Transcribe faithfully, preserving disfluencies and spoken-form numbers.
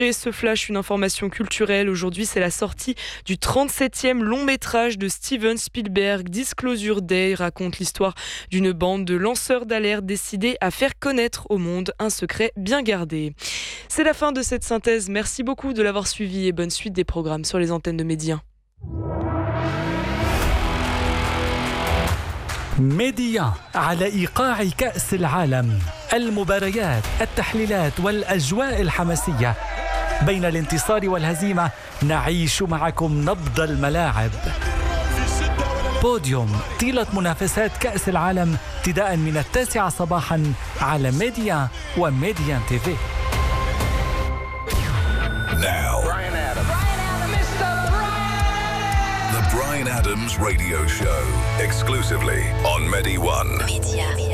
Et ce flash, une information culturelle. Aujourd'hui, c'est la sortie du trente-septième long métrage de Steven Spielberg. Disclosure Day raconte l'histoire d'une bande de lanceurs d'alerte décidés à faire connaître au monde un secret bien gardé. C'est la fin de cette synthèse. Merci beaucoup de l'avoir suivi et bonne suite des programmes sur les antennes de Média. ميديا على إيقاع كأس العالم، المباريات، التحليلات والأجواء الحماسية. بين الانتصار والهزيمة نعيش معكم نبض الملاعب. بوديوم طيلة منافسات كأس العالم ابتداء من التاسعة صباحا على ميديا وميديا تي في. Now, Bryan Adams. The Bryan Adams Radio Show, exclusively on Medi One. Media.